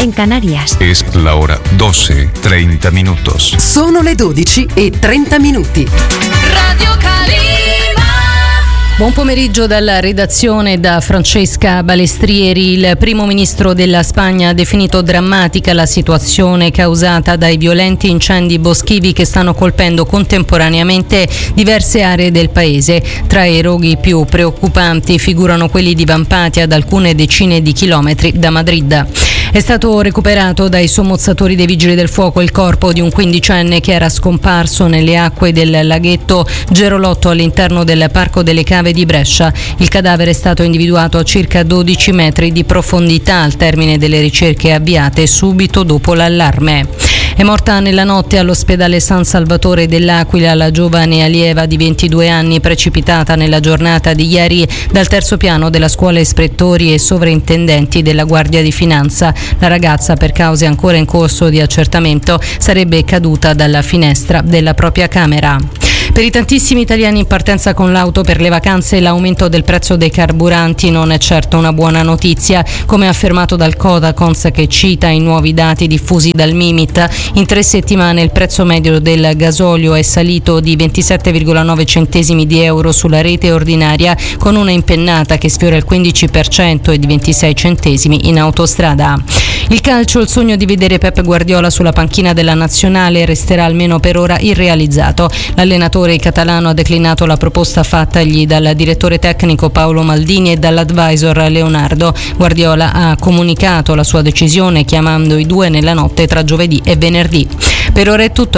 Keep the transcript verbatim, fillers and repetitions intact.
en Canarias. Es la hora doce, treinta minutos. Sono le dodici e trenta minuti. Radio Calima. Buon pomeriggio dalla redazione da Francesca Balestrieri. Il primo ministro della Spagna ha definito drammatica la situazione causata dai violenti incendi boschivi che stanno colpendo contemporaneamente diverse aree del paese. Tra i roghi più preoccupanti figurano quelli divampati ad alcune decine di chilometri da Madrid. È stato recuperato dai sommozzatori dei Vigili del Fuoco il corpo di un quindicenne che era scomparso nelle acque del laghetto Gerolotto all'interno del Parco delle Cave di Brescia. Il cadavere è stato individuato a circa dodici metri di profondità al termine delle ricerche avviate subito dopo l'allarme. È morta nella notte all'ospedale San Salvatore dell'Aquila la giovane allieva di ventidue anni precipitata nella giornata di ieri dal terzo piano della scuola ispettori e sovrintendenti della Guardia di Finanza. La ragazza, per cause ancora in corso di accertamento, sarebbe caduta dalla finestra della propria camera. Per i tantissimi italiani in partenza con l'auto per le vacanze, l'aumento del prezzo dei carburanti non è certo una buona notizia, come affermato dal Codacons, che cita i nuovi dati diffusi dal Mimit. In tre settimane il prezzo medio del gasolio è salito di ventisette virgola nove centesimi di euro sulla rete ordinaria, con una impennata che sfiora il quindici per cento e di ventisei centesimi in autostrada. Il calcio, il sogno di vedere Pep Guardiola sulla panchina della nazionale resterà almeno per ora irrealizzato. L'allenatore catalano ha declinato la proposta fattagli dal direttore tecnico Paolo Maldini e dall'advisor Leonardo. Guardiola ha comunicato la sua decisione chiamando i due nella notte tra giovedì e venerdì. Per ora è tutto.